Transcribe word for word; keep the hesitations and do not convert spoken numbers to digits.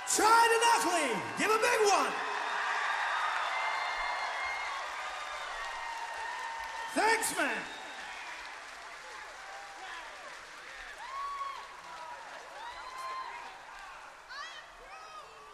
Try to Knuckly. Give a big one. Thanks, man.